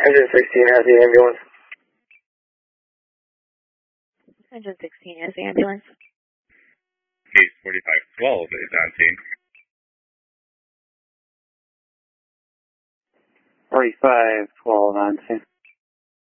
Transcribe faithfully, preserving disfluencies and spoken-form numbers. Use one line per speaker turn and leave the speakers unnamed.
Engine sixteen has the ambulance.
Engine sixteen has the ambulance.
Case forty-five twelve is on scene.
forty-five twelve on scene.